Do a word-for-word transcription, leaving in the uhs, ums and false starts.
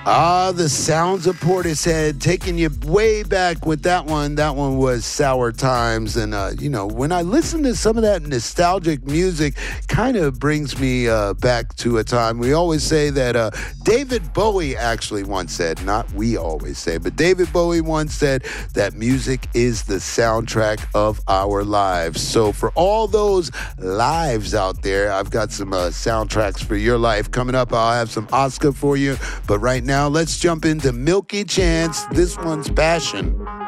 Ah, the sounds of Portishead, taking you way back with that one. That one was Sour Times. And, uh, you know, when I listen to some of that nostalgic music, kind of brings me uh, back to a time. We always say that uh, David Bowie actually once said, not we always say, but David Bowie once said that music is the soundtrack of our lives. So for all those lives out there, I've got some uh, soundtracks for your life. Coming up, I'll have some Oscar for you. But right now, let's jump into Milky Chance. This one's Passion.